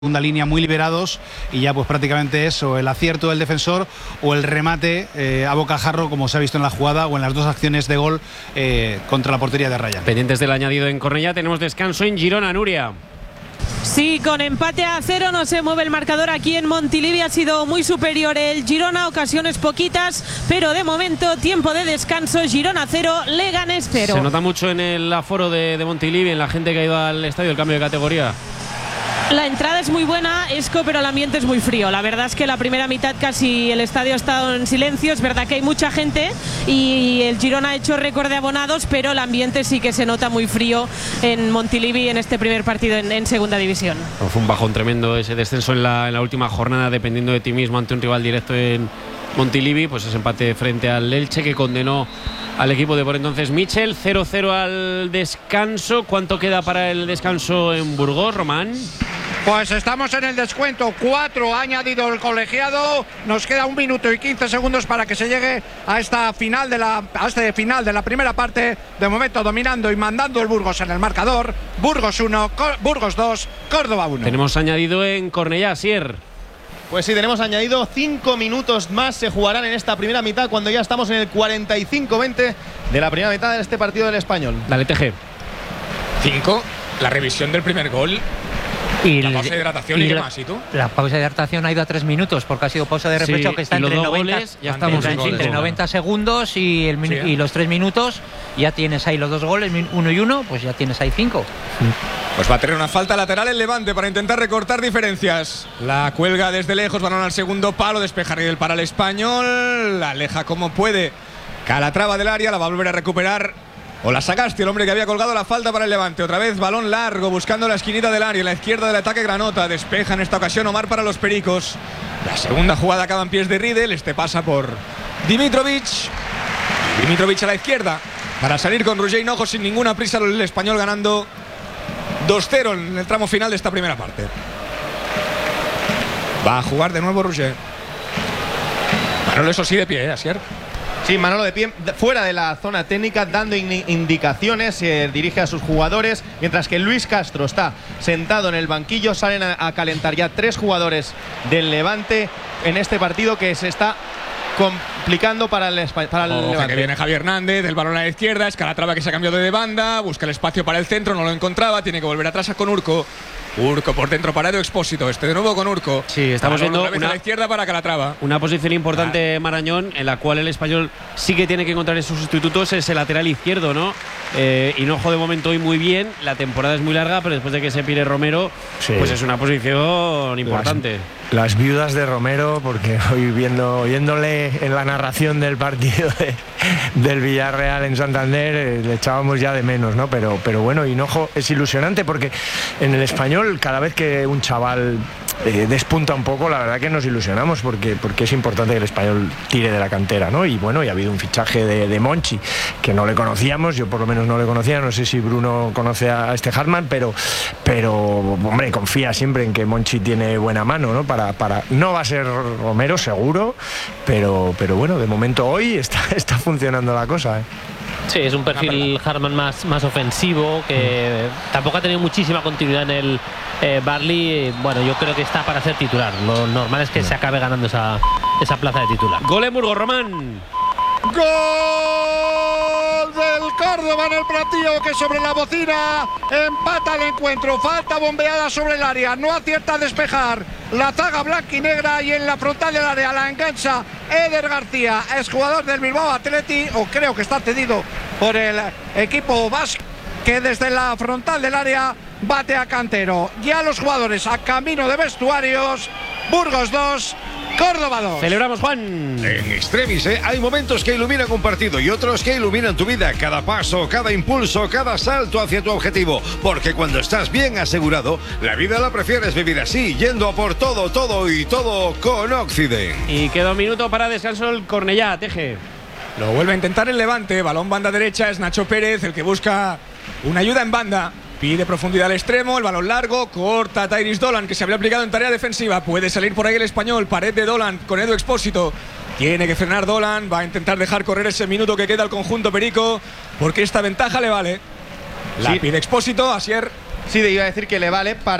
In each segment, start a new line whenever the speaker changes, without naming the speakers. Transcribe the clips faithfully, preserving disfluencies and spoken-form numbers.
segunda línea muy liberados y ya pues prácticamente eso, el acierto del defensor o el remate eh, a bocajarro, como se ha visto en la jugada o en las dos acciones de gol eh, contra la portería de Ryan.
Pendientes del añadido en Cornellá, tenemos descanso en Girona, Nuria.
Sí, con empate a cero no se mueve el marcador aquí en Montilivi. Ha sido muy superior el Girona, ocasiones poquitas, pero de momento tiempo de descanso. Girona cero, Leganés cero.
Se nota mucho en el aforo de, de Montilivi, en la gente que ha ido al estadio, el cambio de categoría.
La entrada es muy buena, Esco, pero el ambiente es muy frío. La verdad es que la primera mitad casi el estadio ha estado en silencio. Es verdad que hay mucha gente y el Girona ha hecho récord de abonados, pero el ambiente sí que se nota muy frío en Montilivi en este primer partido en, en segunda división.
Fue un bajón tremendo ese descenso en la, en la última jornada, dependiendo de ti mismo ante un rival directo en Montilivi. Pues ese empate frente al Elche que condenó al equipo de por entonces Michel. Cero cero al descanso. ¿Cuánto queda para el descanso en Burgos, Román?
Pues estamos en el descuento, cuatro ha añadido el colegiado, nos queda un minuto y quince segundos para que se llegue a esta final de la, a este final de la primera parte. De momento dominando y mandando el Burgos en el marcador. Burgos uno, Burgos dos, Córdoba uno.
Tenemos añadido en Cornellá, Sier.
Pues sí, tenemos añadido cinco minutos más, se jugarán en esta primera mitad cuando ya estamos en el cuarenta y cinco veinte de la primera mitad de este partido del Español.
Dale, T G.
cinco, la revisión del primer gol. Y la pausa de hidratación y, y qué la, más, ¿y tú?
La pausa de hidratación ha ido a tres minutos porque ha sido pausa de refresco, sí, que está entre, noventa, goles, ya estamos entre, entre noventa segundos y, el, sí, ¿eh? y los tres minutos. Ya tienes ahí los dos goles, uno y uno, pues ya tienes ahí cinco.
Pues va a tener una falta lateral el Levante para intentar recortar diferencias. La cuelga desde lejos, balón al segundo palo, despeja Riedel para el Español, la aleja como puede Calatrava del área, la va a volver a recuperar o la Sagasti, el hombre que había colgado la falta para el Levante. Otra vez balón largo buscando la esquinita del área, en la izquierda del ataque Granota. Despeja en esta ocasión Omar para los Pericos. La segunda jugada acaba en pies de Riedel. Este pasa por Dimitrovic. Dimitrovic a la izquierda para salir con Roger Hinojo sin ninguna prisa. El Español ganando dos cero en el tramo final de esta primera parte. Va a jugar de nuevo Roger. Manolo, eso sí, de pie, ¿eh, Asier?
Sí, Manolo de pie, fuera de la zona técnica, dando indicaciones, se dirige a sus jugadores, mientras que Luis Castro está sentado en el banquillo. Salen a, a calentar ya tres jugadores del Levante en este partido que se está complicando para el, para el
Ojo,
Levante.
Que viene Javier Hernández, del balón a la izquierda, es Calatrava que se ha cambiado de banda, busca el espacio para el centro, no lo encontraba, tiene que volver atrás con Urco. Urco por dentro para Edu Expósito, este de nuevo con Urco.
Sí, estamos viendo
una, a la izquierda para Calatrava.
Una posición importante, ah. Marañón, en la cual el Español sí que tiene que encontrar en sus sustitutos ese lateral izquierdo, ¿no? Eh, Hinojo de momento hoy muy bien, la temporada es muy larga, pero después de que se pire Romero, sí, pues es una posición importante.
Las, las viudas de Romero, porque hoy viendo, oyéndole en la narración del partido de, del Villarreal en Santander, eh, le echábamos ya de menos, ¿no? Pero, pero bueno, Hinojo es ilusionante porque en el Español cada vez que un chaval eh, despunta un poco, la verdad que nos ilusionamos porque, porque es importante que el Español tire de la cantera, ¿no? Y bueno, y ha habido un fichaje de, de Monchi, que no le conocíamos, yo por lo menos no le conocía, no sé si Bruno conoce a este Hartmann, pero, pero hombre, confía siempre en que Monchi tiene buena mano, ¿no? Para, para, no va a ser Romero seguro, pero, pero bueno, de momento hoy está, está funcionando la cosa, ¿eh?
Sí, es un perfil Hartmann más, más ofensivo, que mm. tampoco ha tenido muchísima continuidad en el eh, Barley. Bueno, yo creo que está para ser titular. Lo normal es que no. se acabe ganando esa, esa plaza de titular.
Gol en Burgos, Román.
¡Gol del Córdoba en el platillo, que sobre la bocina empata el encuentro! Falta bombeada sobre el área, no acierta a despejar la zaga blanquinegra, y en la frontal del área la engancha Eder García, es jugador del Bilbao Athletic, o creo que está cedido por el equipo vasco, que desde la frontal del área bate a Cantero. Ya los jugadores a camino de vestuarios. Burgos dos, Córdoba dos.
Celebramos, Juan.
En extremis, ¿eh? Hay momentos que iluminan un partido y otros que iluminan tu vida. Cada paso, cada impulso, cada salto hacia tu objetivo. Porque cuando estás bien asegurado, la vida la prefieres vivir así, yendo a por todo, todo y todo con Occident.
Y queda un minuto para descanso el Cornellá, Teje.
Lo vuelve a intentar el Levante, balón banda derecha, es Nacho Pérez el que busca una ayuda en banda. Pide profundidad al extremo, el balón largo, corta Tyrese Dolan, que se había aplicado en tarea defensiva. Puede salir por ahí el Español, pared de Dolan con Edu Expósito. Tiene que frenar Dolan, va a intentar dejar correr ese minuto que queda al conjunto perico, porque esta ventaja le vale. La sí. pide Expósito, Asier.
Sí, iba a decir que le vale para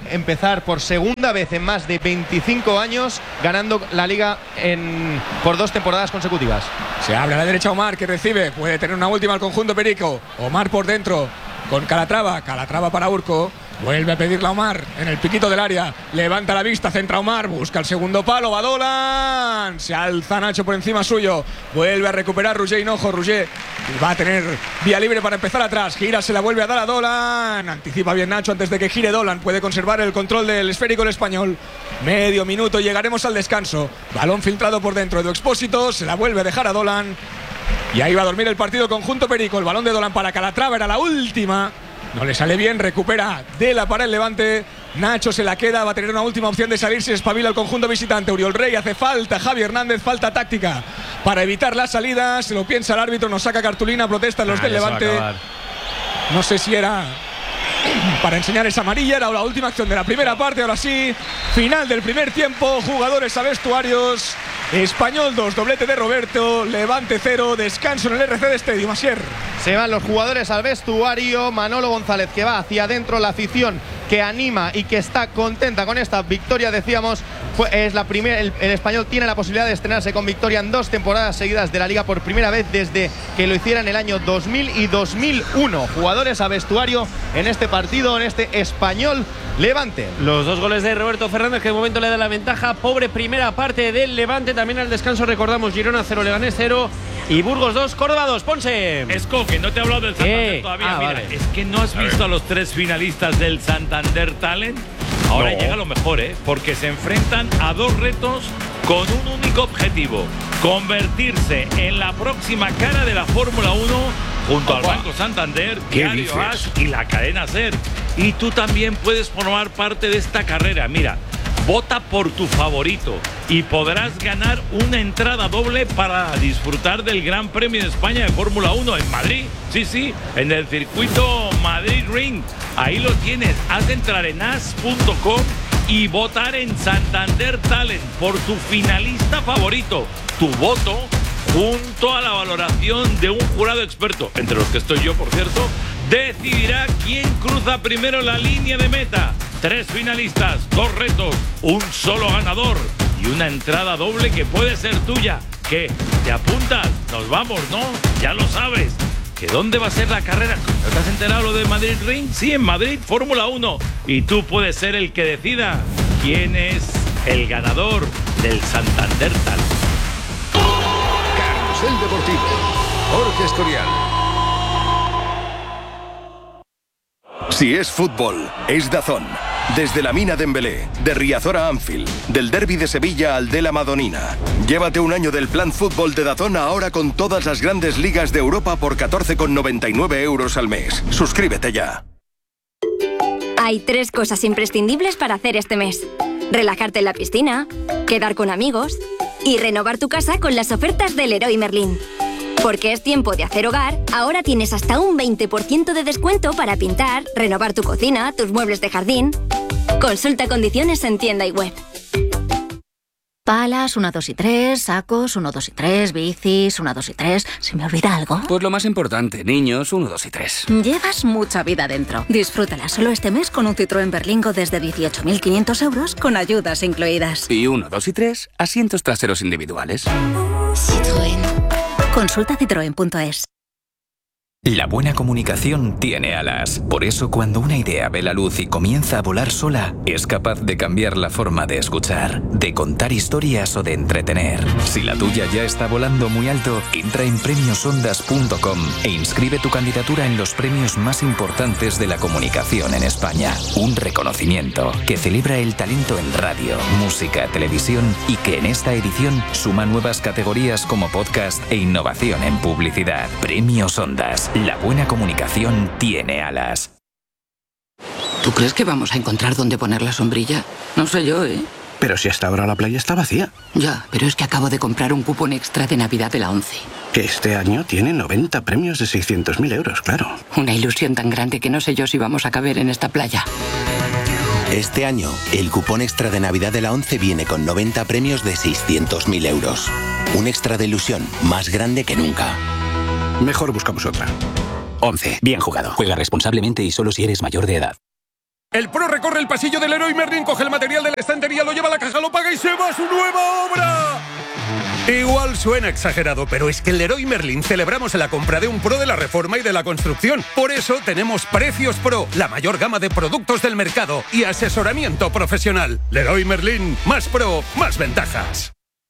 empezar por segunda vez en más de veinticinco años ganando la Liga en, por dos temporadas consecutivas.
Se abre a la derecha Omar, que recibe, puede tener una última al conjunto perico. Omar por dentro con Calatrava, Calatrava para Urco. Vuelve a pedirle a Omar en el piquito del área. Levanta la vista, centra Omar, busca el segundo palo, va Dolan. Se alza Nacho por encima suyo. Vuelve a recuperar Roger Hinojo. Roger va a tener vía libre para empezar atrás. Gira, se la vuelve a dar a Dolan. Anticipa bien Nacho antes de que gire Dolan. Puede conservar el control del esférico el español. Medio minuto, llegaremos al descanso. Balón filtrado por dentro. Edu Expósito se la vuelve a dejar a Dolan. Y ahí va a dormir el partido conjunto perico. El balón de Dolan para Calatrava, era la última. No le sale bien, recupera Dela para el Levante. Nacho se la queda, va a tener una última opción de salirse. Espabila el conjunto visitante. Oriol Rey hace falta. Javi Hernández, falta táctica para evitar la salida. Se lo piensa el árbitro, nos saca cartulina, protestan los ah, del Levante. No sé si era para enseñar esa amarilla, era la última acción de la primera parte. Ahora sí, final del primer tiempo. Jugadores a vestuarios. Español dos, doblete de Roberto, Levante cero, descanso en el R C D Stadium. Asier.
Se van los jugadores al vestuario. Manolo González, que va hacia adentro, la afición que anima y que está contenta con esta victoria. Decíamos, es la primera, el, el Español tiene la posibilidad de estrenarse con victoria en dos temporadas seguidas de la Liga por primera vez desde que lo hiciera en el año dos mil y dos mil uno. Jugadores a vestuario en este partido, en este Español Levante.
Los dos goles de Roberto Fernández, que de momento le da la ventaja. Pobre primera parte del Levante. También al descanso recordamos Girona cero, Leganés cero y Burgos dos, Córdoba dos. Ponce.
Esco, que no te he hablado del Santander
eh,
todavía.
ah,
Mira,
vale.
es que no has visto a, a los tres finalistas del Santander Talent. Ahora no. Llega lo mejor, ¿eh? Porque se enfrentan a dos retos con un único objetivo: convertirse en la próxima cara de la Fórmula uno junto Opa. al Banco Santander, Diario As y la cadena SER. Y tú también puedes formar parte de esta carrera. Mira, vota por tu favorito y podrás ganar una entrada doble para disfrutar del Gran Premio de España de Fórmula uno en Madrid. Sí, sí, en el circuito Madrid Ring. Ahí lo tienes. Haz de entrar en as punto com y votar en Santander Talent por tu finalista favorito. Tu voto, junto a la valoración de un jurado experto, entre los que estoy yo, por cierto, decidirá quién cruza primero la línea de meta. Tres finalistas, dos retos, un solo ganador y una entrada doble que puede ser tuya. ¿Qué? ¿Te apuntas? Nos vamos, ¿no? Ya lo sabes. ¿Que dónde va a ser la carrera? ¿No te has enterado lo de Madrid Ring? Sí, en Madrid, Fórmula uno. Y tú puedes ser el que decida quién es el ganador del Santander Talent.
Carrusel Deportivo, Jorge Escorial. Si es fútbol, es DAZN. Desde la Mina Dembélé, de Riazor a Anfield, del Derbi de Sevilla al de la Madonina. Llévate un año del plan fútbol de DAZN ahora con todas las grandes ligas de Europa por catorce con noventa y nueve euros al mes. Suscríbete ya.
Hay tres cosas imprescindibles para hacer este mes: relajarte en la piscina, quedar con amigos y renovar tu casa con las ofertas del Leroy Merlin. Porque es tiempo de hacer hogar, ahora tienes hasta un veinte por ciento de descuento para pintar, renovar tu cocina, tus muebles de jardín. Consulta condiciones en tienda y web.
Palas, uno, dos y tres, sacos, uno, dos y tres, bicis, uno, dos y tres. ¿Se me olvida algo?
Pues lo más importante, niños, uno, dos y tres.
Llevas mucha vida dentro. Disfrútala solo este mes con un Citroën Berlingo desde dieciocho mil quinientos euros con ayudas incluidas.
Y uno, dos y tres, asientos traseros individuales.
Citroën. Consulta citroen punto es.
La buena comunicación tiene alas. Por eso, cuando una idea ve la luz y comienza a volar sola, es capaz de cambiar la forma de escuchar, de contar historias o de entretener. Si la tuya ya está volando muy alto, entra en premios ondas punto com e inscribe tu candidatura en los premios más importantes de la comunicación en España. Un reconocimiento que celebra el talento en radio, música, televisión y que en esta edición suma nuevas categorías como podcast e innovación en publicidad. Premios Ondas. La buena comunicación tiene alas.
¿Tú crees que vamos a encontrar dónde poner la sombrilla? No sé yo, ¿eh?
Pero si hasta ahora la playa está vacía.
Ya, pero es que acabo de comprar un cupón extra de Navidad de la ONCE.
Que este año tiene noventa premios de seiscientos mil euros, claro.
Una ilusión tan grande que no sé yo si vamos a caber en esta playa.
Este año, el cupón extra de Navidad de la ONCE viene con noventa premios de seiscientos mil euros. Un extra de ilusión más grande que nunca.
Mejor buscamos otra.
ONCE. Bien jugado. Juega responsablemente y solo si eres mayor de edad.
El pro recorre el pasillo del Leroy Merlin, coge el material de la estantería, lo lleva a la caja, lo paga y se va a su nueva obra. Igual suena exagerado, pero es que en Leroy Merlin celebramos la compra de un pro de la reforma y de la construcción. Por eso tenemos Precios Pro, la mayor gama de productos del mercado y asesoramiento profesional. Leroy Merlin, más pro, más ventajas.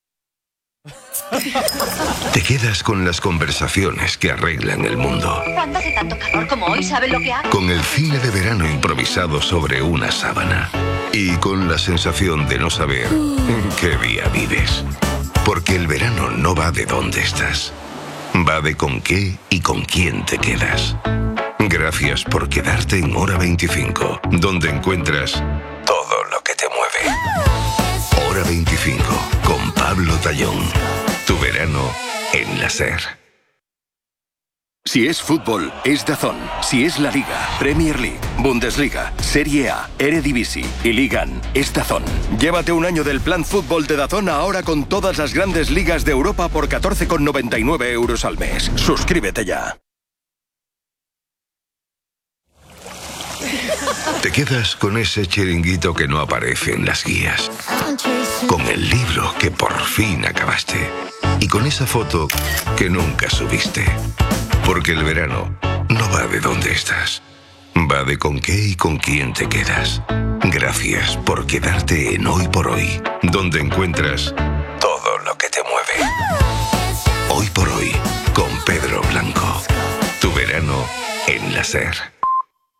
Te quedas con las conversaciones que arreglan el mundo.
Cuando hace tanto calor como hoy, ¿saben lo que hago?
Con el cine de verano improvisado sobre una sábana. Y con la sensación de no saber en qué día vives. Porque el verano no va de dónde estás. Va de con qué y con quién te quedas. Gracias por quedarte en Hora veinticinco, donde encuentras todo lo que te mueve. Hora veinticinco, con Pablo Tallón. Tu verano en la SER.
Si es fútbol, es DAZN. Si es la Liga, Premier League, Bundesliga, Serie A, Eredivisie y Ligan, es DAZN. Llévate un año del plan fútbol de DAZN ahora con todas las grandes ligas de Europa por catorce con noventa y nueve euros al mes. Suscríbete ya.
Te quedas con ese chiringuito que no aparece en las guías. Con el libro que por fin acabaste. Y con esa foto que nunca subiste. Porque el verano no va de dónde estás. Va de con qué y con quién te quedas. Gracias por quedarte en Hoy por Hoy, donde encuentras todo lo que te mueve. Hoy por Hoy, con Pedro Blanco. Tu verano en la SER.